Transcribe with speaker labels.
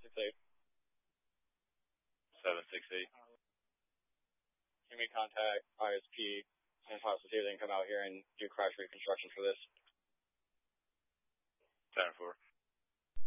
Speaker 1: 768.
Speaker 2: 768.
Speaker 1: Can we contact ISP and possibly see if they can come out here and do crash reconstruction for this?
Speaker 2: 10-4.